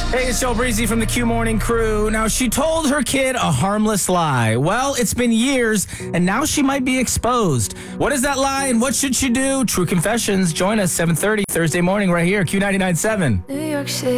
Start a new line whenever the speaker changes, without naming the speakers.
Hey, it's Joe Breezy from the Q Morning Crew. Now, she told her kid a harmless lie. Well, it's been years, and now she might be exposed. What is that lie, and what should she do? True Confessions. Join us 7:30 Thursday morning right here, Q99.7.
New York City.